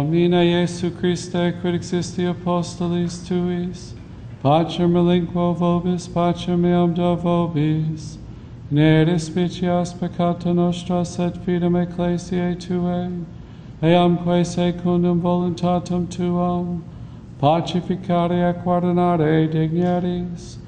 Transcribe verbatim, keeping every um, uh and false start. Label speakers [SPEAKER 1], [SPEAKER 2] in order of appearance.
[SPEAKER 1] Domine Iesu Christe, quid existi apostolis tuis, pacem relinquo vobis, pacem meam do vobis, ne despicias peccata nostra, sed fidem ecclesiae Tuae, eamque secundum voluntatem Tuam, pacificare et guardinare dignities,